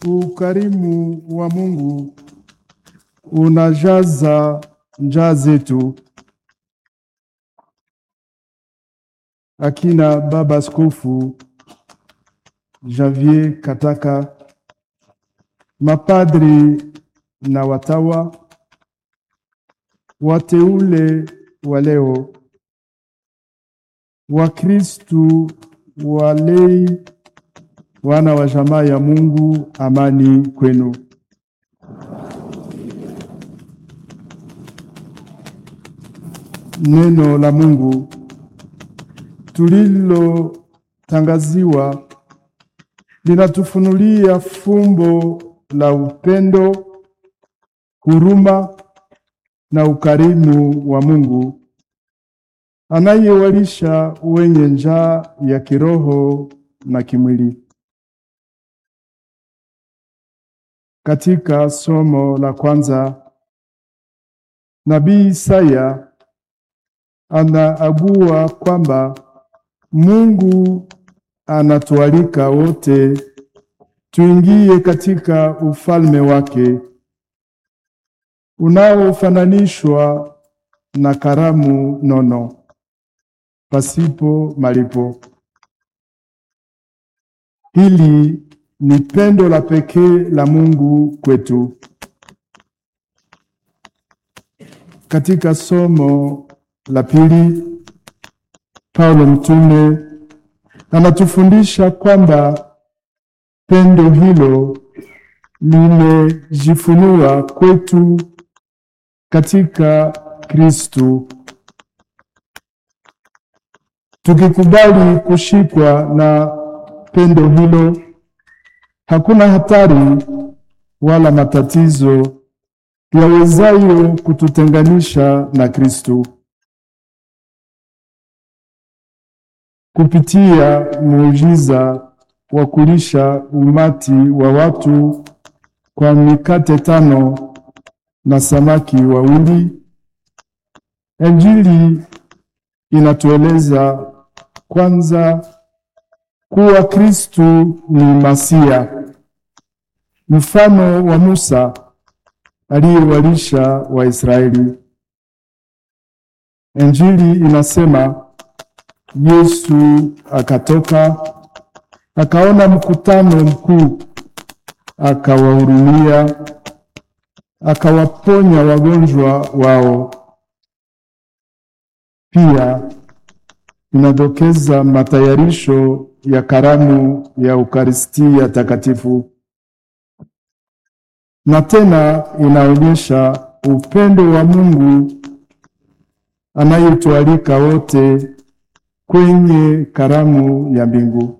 Ukarimu wa Mungu unajaza njaa zetu. Akina Baba Askofu Javier Kataka, mapadri na watawa, wateule wa leo, Wakristu, walei, wana wa jamaa ya Mungu, amani kwenu. Neno la Mungu tulilotangaziwa linatufunulia fumbo la upendo, huruma na ukarimu wa Mungu anayewalisha wenye njaa ya kiroho na kimwili. Katika somo la kwanza, Nabii Isaya anaagua kwamba Mungu anatualika wote tuingie katika ufalme wake unaofananishwa na karamu nono pasipo malipo. Hili ni pendo la pekee la Mungu kwetu. Katika somo la pili, Paulo mtume anatufundisha kwamba pendo hilo limejifunua kwetu katika Kristu. Tukikubali kushikwa na pendo hilo, hakuna hatari wala matatizo yawezayo kututenganisha na Kristu. Kupitia muujiza wa kulisha umati wa watu kwa mikate 5 na samaki 2, Injili inatueleza kwanza kuwa Kristu ni Masia, mfano wa Musa aliyewalisha Waisraeli. Injili inasema Yesu akatoka, akaona mkutano mkuu, akawahurumia, akawaponya wagonjwa wao. Pia inadokeza matayarisho ya karamu ya Ukaristia takatifu, na tena inaonyesha upendo wa Mungu anayetualika wote kwenye karamu ya mbingu.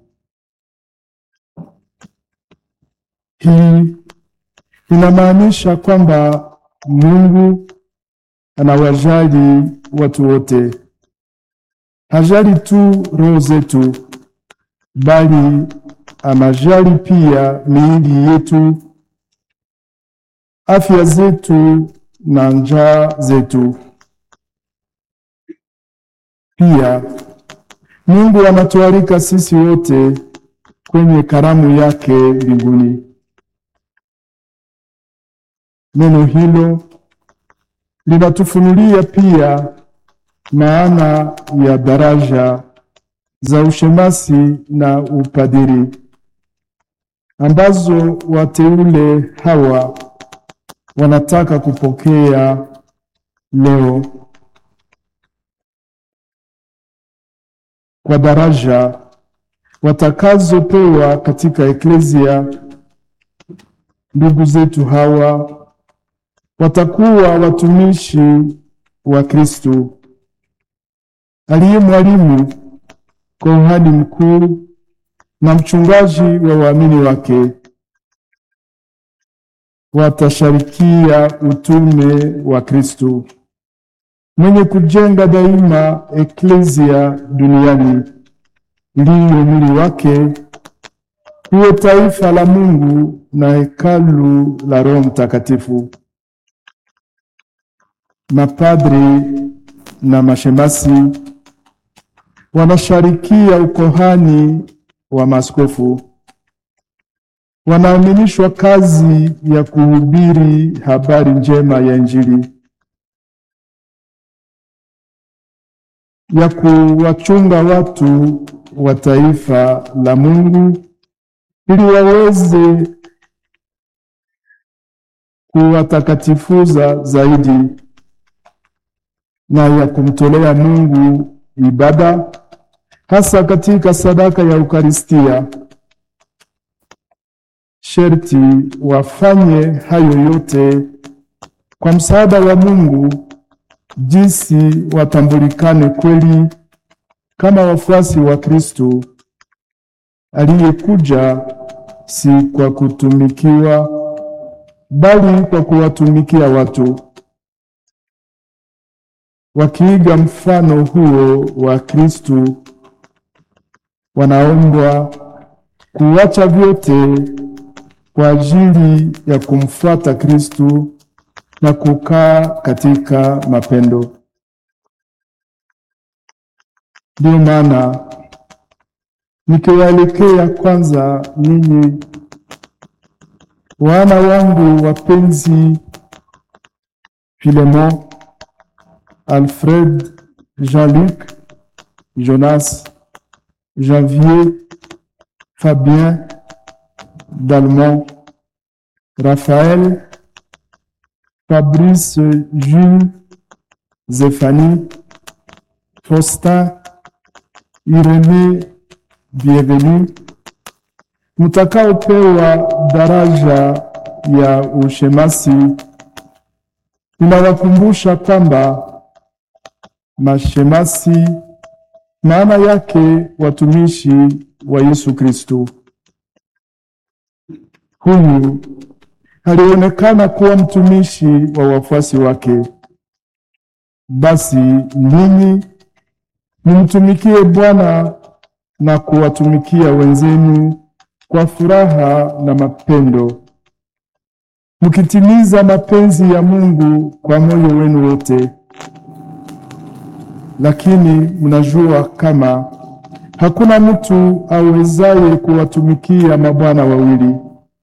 Hii inamaanisha kwamba Mungu anawajali watu wote. Hajali tu roho zetu, bali anajali pia miili yetu, afya zetu na njaa zetu. Pia Mungu anatualika sisi wote kwenye karamu yake mbinguni. Neno hilo linatufunulia pia maana ya daraja za ushemasi na upadiri ambazo wateule hawa wanataka kupokea leo. Kwa daraja watakazopewa katika Eklezia, ndugu zetu hawa watakuwa watumishi wa Kristu aliye mwalimu, kuhani mkuu na mchungaji wa waamini wake. Watasharikia utume wa Kristu mwenye kujenga daima Eklezia duniani, ndiyo mwili wake, iwe taifa la Mungu na hekalu la Roho Mtakatifu. Mapadri na mashemasi wanasharikia ukohani wa maaskofu. wanaaminishwa kazi ya kuhubiri habari njema ya Injili, ya kuwachunga watu wa taifa la Mungu ili waweze kuwatakatifuza zaidi, na ya kumtolea Mungu ibada hasa katika sadaka ya Eukaristia. Sherti wafanye hayo yote kwa msaada wa Mungu, jinsi watambulikane kweli kama wafuasi wa Kristo aliyekuja si kwa kutumikiwa, bali kwa kuwatumikia watu. Wakiiga mfano huo wa Kristo, wanaombwa kuacha vyote kwa ajili ya kumfuata Kristo na kukaa katika mapendo. Ndio maana nikiwaelekea kwanza ninyi wana wangu wapenzi, Filemon, Alfred, Jean-Luc, Jonas, Janvier, Fabien, Dalmont, Raphaël, Fabrice, Jules, Zéphanie, Faustin, Irénée, Bienvenue, mtakaopewa daraja ya ushemasi, ninawakumbusha kwamba mashemasi maana yake watumishi wa Yesu Kristo. Huyu alionekana kuwa mtumishi wa wafuasi wake. Basi ninyi mtumikie Bwana na kuwatumikia wenzenu kwa furaha na mapendo, mkitimiza mapenzi ya Mungu kwa moyo wenu wote. Lakini mnajua kama hakuna mtu awezaye kuwatumikia mabwana wawili.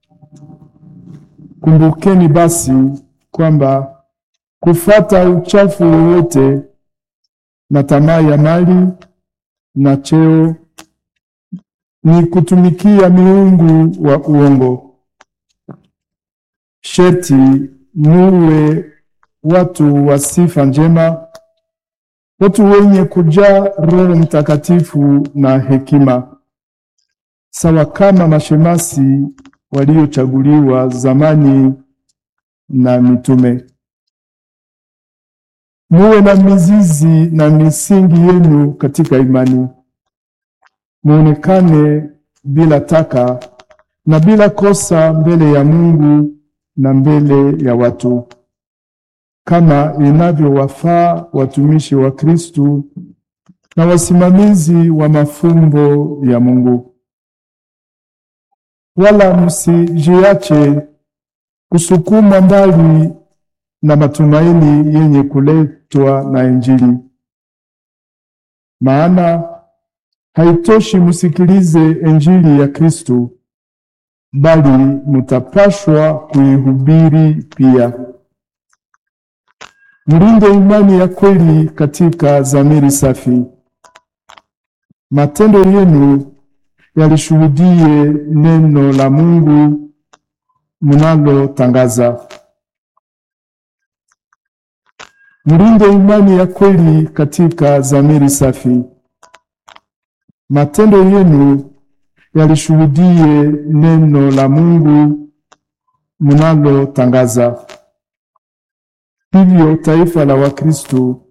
Kumbukeni basi kwamba kufuata uchafu wowote na tamaa ya mali na cheo ni kutumikia miungu wa uongo. Sherti muwe watu wa sifa njema, watu wenye kujaa Roho Mtakatifu na hekima, sawa kama mashemasi waliochaguliwa zamani na mitume. Muwe na mizizi na misingi yenu katika imani. Muonekane bila taka na bila kosa mbele ya Mungu na mbele ya watu, kama inavyowafaa watumishi wa Kristo na wasimamizi wa mafumbo ya Mungu. Wala msijiache kusukuma mbali na matumaini yenye kuletwa na Injili. Maana haitoshi msikilize Injili ya Kristo, bali mutapashwa kuihubiri pia. Mlinde imani ya kweli katika dhamiri safi. Matendo yenu yalishuhudie neno la Mungu mnalotangaza. Mlinde imani ya kweli katika dhamiri safi. Matendo yenu yalishuhudie neno la Mungu mnalotangaza. Hivyo taifa la Wakristo